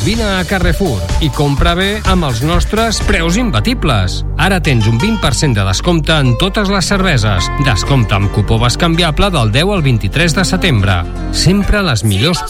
Vine a Carrefour i compra bé amb els nostres preus imbatibles. Ara tens un 20% de descompte en totes les cerveses. Descompte amb cupó bescanviable del 10 al 23 de setembre. Sempre les millors